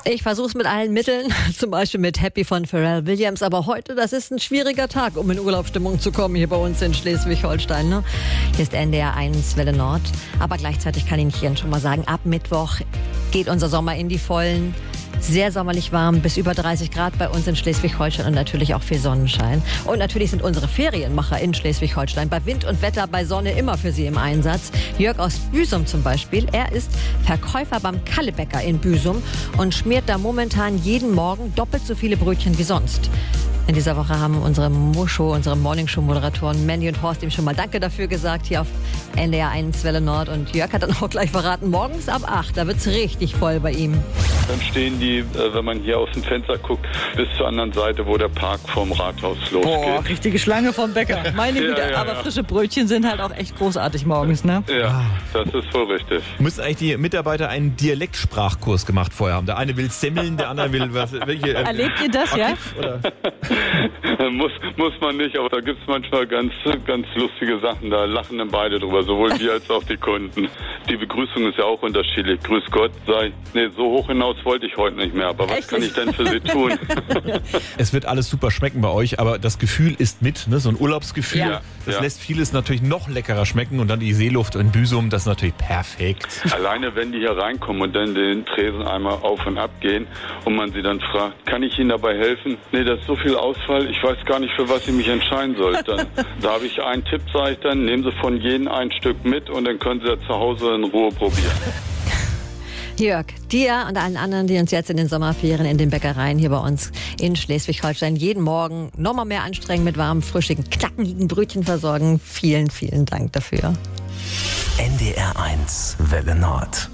Ich versuche es mit allen Mitteln, zum Beispiel mit Happy von Pharrell Williams. Aber heute, das ist ein schwieriger Tag, um in Urlaubsstimmung zu kommen hier bei uns in Schleswig-Holstein. Ne? Hier ist NDR 1 Welle Nord. Aber gleichzeitig kann ich Ihnen schon mal sagen, ab Mittwoch geht unser Sommer in die Vollen. Sehr sommerlich warm, bis über 30 Grad bei uns in Schleswig-Holstein und natürlich auch viel Sonnenschein. Und natürlich sind unsere Ferienmacher in Schleswig-Holstein bei Wind und Wetter, bei Sonne immer für Sie im Einsatz. Jörg aus Büsum zum Beispiel, er ist Verkäufer beim Kallebäcker in Büsum und schmiert da momentan jeden Morgen doppelt so viele Brötchen wie sonst. In dieser Woche haben unsere Morningshow-Moderatoren Mandy und Horst ihm schon mal Danke dafür gesagt, hier auf NDR 1 Welle Nord. Und Jörg hat dann auch gleich verraten, morgens ab 8, da wird's richtig voll bei ihm. Dann stehen die, wenn man hier aus dem Fenster guckt, bis zur anderen Seite, wo der Park vom Rathaus losgeht. Boah, richtige Schlange vom Bäcker. Meine Güte, aber frische Brötchen sind halt auch echt großartig morgens, ne? Ja, das ist wohl richtig. Müssen eigentlich die Mitarbeiter einen Dialektsprachkurs gemacht vorher haben? Der eine will Semmeln, der andere will was. Erlebt ihr das, ja? Muss man nicht, aber da gibt es manchmal ganz lustige Sachen. Da lachen dann beide drüber, sowohl wir als auch die Kunden. Die Begrüßung ist ja auch unterschiedlich. Grüß Gott, so hoch hinaus wollte ich heute nicht mehr, aber was kann ich denn für Sie tun? Es wird alles super schmecken bei euch, aber das Gefühl ist mit, ne? So ein Urlaubsgefühl. Ja. Das lässt vieles natürlich noch leckerer schmecken und dann die Seeluft in Büsum, das ist natürlich perfekt. Alleine wenn die hier reinkommen und dann den Tresen einmal auf und ab gehen und man sie dann fragt, kann ich Ihnen dabei helfen? Nee, das ist so viel Ausfall, ich weiß gar nicht, für was ich mich entscheiden soll. Da habe ich einen Tipp, sage ich dann, nehmen Sie von jedem ein Stück mit und dann können Sie ja zu Hause in Ruhe probieren. Jörg, dir und allen anderen, die uns jetzt in den Sommerferien in den Bäckereien hier bei uns in Schleswig-Holstein jeden Morgen nochmal mehr anstrengen mit warmen, frischigen, knackigen Brötchen versorgen. Vielen, vielen Dank dafür. NDR 1 Welle Nord.